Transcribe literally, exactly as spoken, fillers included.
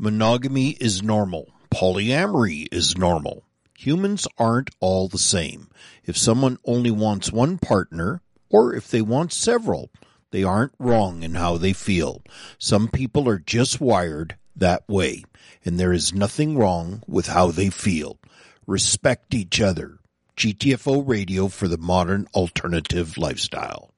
Monogamy is normal. Polyamory is normal. Humans aren't all the same. If someone only wants one partner, or if they want several, they aren't wrong in how they feel. Some people are just wired that way, and there is nothing wrong with how they feel. Respect each other. G T F O Radio for the modern alternative lifestyle.